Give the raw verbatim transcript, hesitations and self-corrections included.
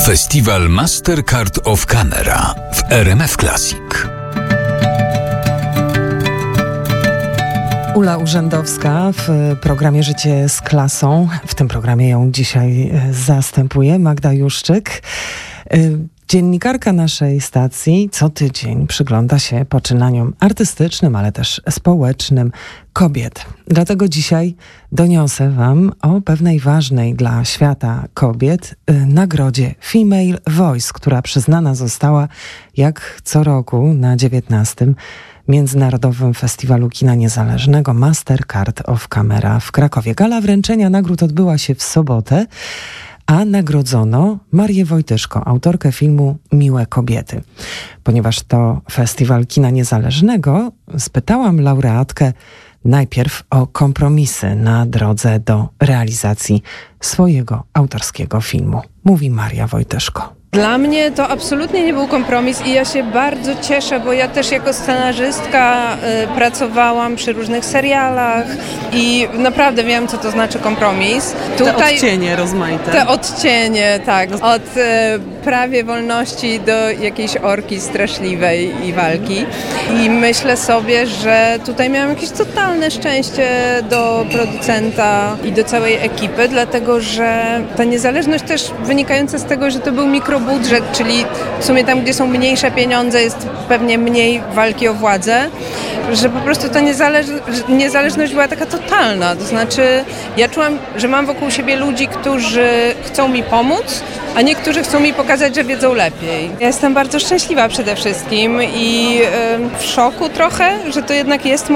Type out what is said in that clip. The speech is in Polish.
Festiwal Mastercard of Camera w R M F Classic. Ula Urzędowska w programie Życie z klasą. W tym programie ją dzisiaj zastępuje Magda Juszczyk. Dziennikarka naszej stacji co tydzień przygląda się poczynaniom artystycznym, ale też społecznym kobiet. Dlatego dzisiaj doniosę wam o pewnej ważnej dla świata kobiet nagrodzie Female Voice, która przyznana została jak co roku na dziewiętnastym Międzynarodowym Festiwalu Kina Niezależnego Mastercard of Camera w Krakowie. Gala wręczenia nagród odbyła się w sobotę, a nagrodzono Marię Wojtyszko, autorkę filmu Miłe kobiety. Ponieważ to Festiwal Kina Niezależnego, spytałam laureatkę najpierw o kompromisy na drodze do realizacji swojego autorskiego filmu. Mówi Maria Wojtyszko. Dla mnie to absolutnie nie był kompromis i ja się bardzo cieszę, bo ja też jako scenarzystka y, pracowałam przy różnych serialach i naprawdę wiem, co to znaczy kompromis. Tutaj, te odcienie rozmaite. Te odcienie, tak. Od y, prawie wolności do jakiejś orki straszliwej i walki. I myślę sobie, że tutaj miałam jakieś totalne szczęście do producenta i do całej ekipy, dlatego że ta niezależność też wynikająca z tego, że to był mikro budżet, czyli w sumie tam, gdzie są mniejsze pieniądze, jest pewnie mniej walki o władzę, że po prostu ta niezależ- niezależność była taka totalna. To znaczy, ja czułam, że mam wokół siebie ludzi, którzy chcą mi pomóc, a niektórzy chcą mi pokazać, że wiedzą lepiej. Ja jestem bardzo szczęśliwa przede wszystkim i yy, w szoku trochę, że to jednak jest